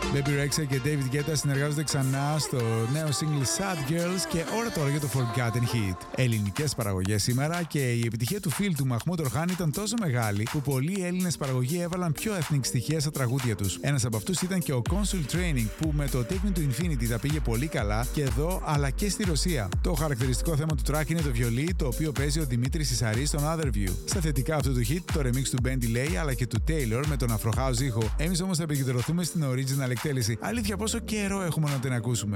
Baby Rexha και David Guetta συνεργάζονται ξανά στο νέο single Sad Girls και ώρα τώρα για το Forgotten Hit. Ελληνικές παραγωγές σήμερα και η επιτυχία του φίλου του Μαχμούντ Ορχάν ήταν τόσο μεγάλη που πολλοί Έλληνες παραγωγοί έβαλαν πιο ethnic στοιχεία στα τραγούδια τους. Ένας από αυτούς ήταν και ο Consul Training που με το Take Me to Infinity τα πήγε πολύ καλά και εδώ αλλά και στη Ρωσία. Το χαρακτηριστικό θέμα του track είναι το βιολί, το οποίο παίζει ο Δημήτρης Ισαρής στον Other View. Στα θετικά αυτού του hit, το remix του Ben Delay αλλά και του Taylor με τον Afro House ήχο. Εμείς όμως θα επικεντρωθούμε στην original εκτέλεση. Αλήθεια, πόσο καιρό έχουμε να την ακούσουμε.